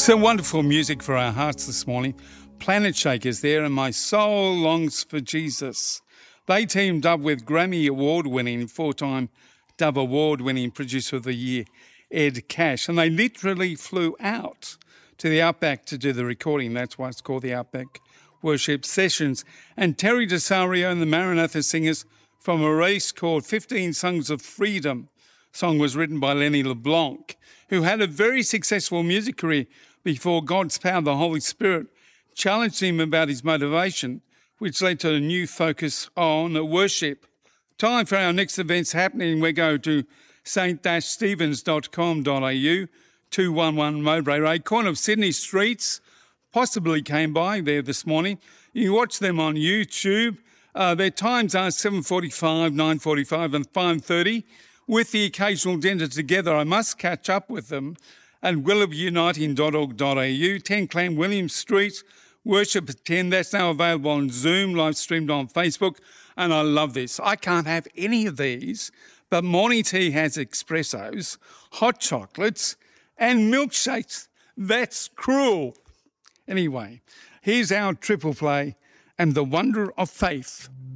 Some wonderful music for our hearts this morning. Planet Shakers there, and My Soul Longs for Jesus. They teamed up with Grammy Award-winning, 4-time Dove Award-winning Producer of the Year, Ed Cash, and they literally flew out to the Outback to do the recording. That's why it's called the Outback Worship Sessions. And Terry DeSario and the Maranatha Singers from a race called 15 Songs of Freedom. The song was written by Lenny LeBlanc, who had a very successful music career before God's power, the Holy Spirit, challenged him about his motivation, which led to a new focus on worship. Time for our next events happening. We go to st-stephens.com.au, 211 Mowbray Road, corner of Sydney Streets. Possibly came by there this morning. You can watch them on YouTube. Their times are 7:45, 9:45 and 5:30. With the occasional dinner together, I must catch up with them at willoughbyuniting.org.au, 10 Clan William Street, worship at 10. That's now available on Zoom, live streamed on Facebook. And I love this. I can't have any of these, but morning tea has espressos, hot chocolates and milkshakes. That's cruel. Anyway, here's our triple play and the wonder of faith.